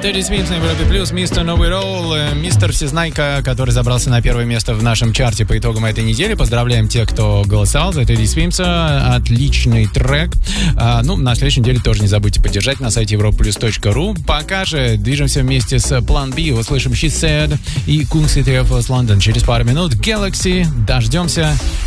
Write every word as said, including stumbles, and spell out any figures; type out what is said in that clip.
Тедди Свимс на Европе Плюс, мистер Новый Ролл, мистер Всезнайка, который забрался на первое место в нашем чарте по итогам этой недели. Поздравляем тех, кто голосовал за Тедди Свимса. Отличный трек. А, ну, на следующей неделе тоже не забудьте поддержать на сайте европа плюс точка ру. Пока же движемся вместе с Plan B. Услышим She Said и Kung City of London. Через пару минут Galaxy. Дождемся.